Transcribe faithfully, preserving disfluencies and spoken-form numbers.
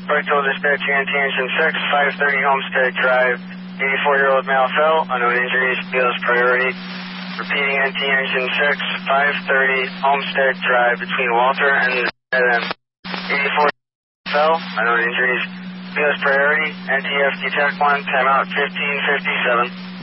Brightville dispatching N T engine six, five thirty Homestead Drive. eighty-four-year-old male fell. Unknown injuries, Beals priority. Repeating N T engine six, five thirty Homestead Drive between Walter and the dead end. eighty-four fell. Unknown injuries, Beals priority. N T F D Tech one, timeout fifteen fifty-seven.